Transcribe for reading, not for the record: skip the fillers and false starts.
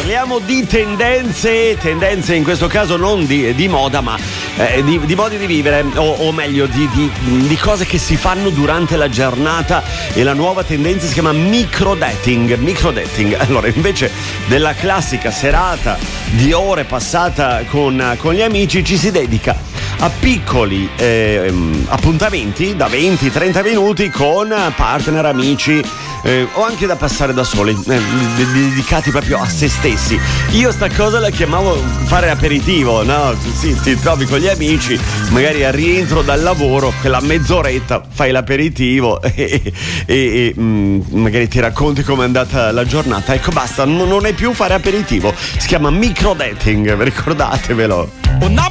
Parliamo di tendenze in questo caso non di moda, ma di modi di vivere, o meglio di cose che si fanno durante la giornata, e la nuova tendenza si chiama microdating. Allora, invece della classica serata di ore passata con gli amici, ci si dedica a piccoli appuntamenti da 20-30 minuti con partner, amici, o anche da passare da soli, dedicati proprio a se stessi. Io sta cosa la chiamavo fare aperitivo, no? Sì, ti trovi con gli amici, magari al rientro dal lavoro, quella mezz'oretta fai l'aperitivo e magari ti racconti com'è andata la giornata. Ecco, basta, non è più fare aperitivo, si chiama microdating, ricordatevelo.